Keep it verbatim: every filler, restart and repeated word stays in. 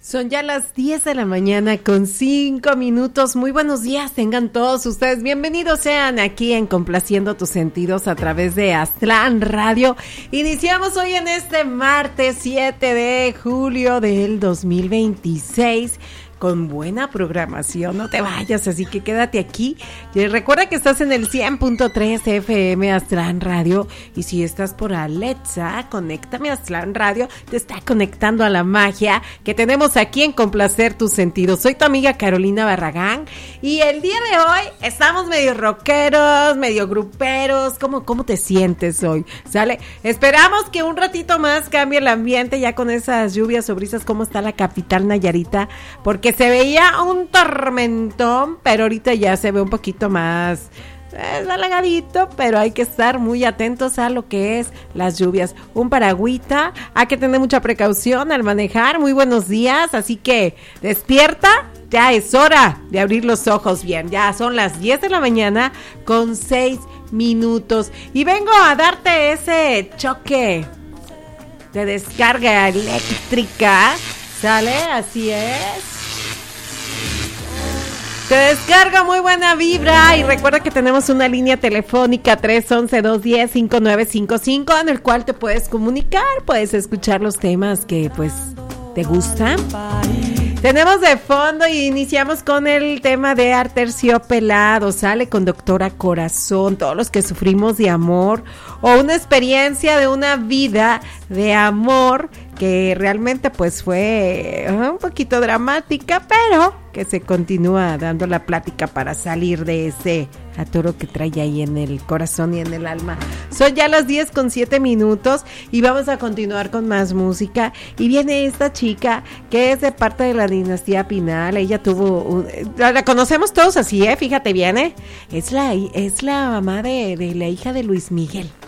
Son ya las diez de la mañana con cinco minutos. Muy buenos días, tengan todos ustedes. Bienvenidos sean aquí en Complaciendo tus Sentidos a través de Aztlán Radio. Iniciamos hoy en este martes siete de julio del dos mil veintiséis. Con buena programación, no te vayas, así que quédate aquí. Y recuerda que estás en el cien punto tres F M Aztlán Radio. Y si estás por Alexa, conéctame a Aztlán Radio. Te está conectando a la magia que tenemos aquí en Complacer tus Sentidos. Soy tu amiga Carolina Barragán. Y el día de hoy estamos medio rockeros, medio gruperos. ¿Cómo, cómo te sientes hoy? ¿Sale? Esperamos que un ratito más cambie el ambiente ya con esas lluvias o brisas. ¿Cómo está la capital Nayarita? Porque se veía un tormentón, pero ahorita ya se ve un poquito más eh, halagadito, pero hay que estar muy atentos a lo que es las lluvias. Un paragüita, hay que tener mucha precaución al manejar. Muy buenos días, así que despierta, ya es hora de abrir los ojos bien. Ya son las diez de la mañana con seis minutos y vengo a darte ese choque de descarga eléctrica, ¿sale? Así es. Te descarga muy buena vibra y recuerda que tenemos una línea telefónica tres once, dos diez, cinco nueve cinco cinco en el cual te puedes comunicar, puedes escuchar los temas que pues te gustan. Tenemos de fondo y iniciamos con el tema de Aterciopelado, sale con Doctora Corazón, todos los que sufrimos de amor o una experiencia de una vida de amor que realmente pues fue un poquito dramática, pero que se continúa dando la plática para salir de ese atoro que trae ahí en el corazón y en el alma. Son ya las diez con siete minutos y vamos a continuar con más música. Y viene esta chica que es de parte de la dinastía Pinal. Ella tuvo, un, la conocemos todos así, ¿eh? Fíjate bien, ¿eh? Es la, es la mamá de, de la hija de Luis Miguel.